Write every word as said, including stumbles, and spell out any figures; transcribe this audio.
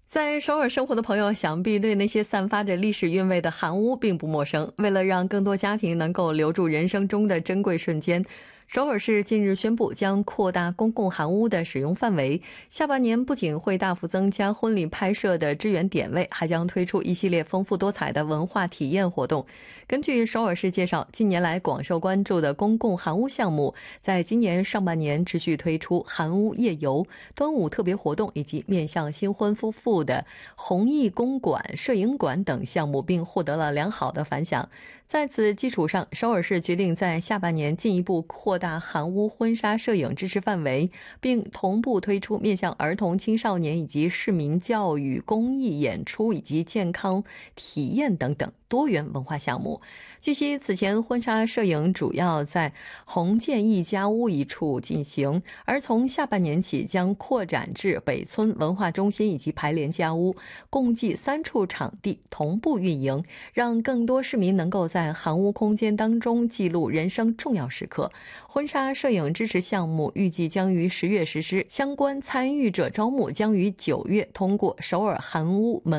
在首尔生活的朋友想必对那些散发着历史韵味的韩屋并不陌生。为了让更多家庭能够留住人生中的珍贵瞬间，首尔市近日宣布将扩大公共韩屋的使用范围，下半年不仅会大幅增加婚礼拍摄的支援点位，还将推出一系列丰富多彩的文化体验活动。根据首尔市介绍，近年来广受关注的公共韩屋项目，在今年上半年持续推出韩屋夜游、端午特别活动以及面向新婚夫妇的弘毅公馆、摄影馆等项目，并获得了良好的反响。在此基础上，首尔市决定在下半年进一步扩大韩屋婚纱摄影支持范围，并同步推出面向儿童、青少年以及市民教育、公益演出以及健康体验等等多元文化项目。据悉，此前婚纱摄影主要在弘建一家屋一处进行，而从下半年起将扩展至北村文化中心以及排联家屋，共计三处场地同步运营，让更多市民能够在韩屋空间当中记录人生重要时刻。婚纱摄影支持项目预计将于十月实施，相关参与者招募将于九月通过首尔韩屋门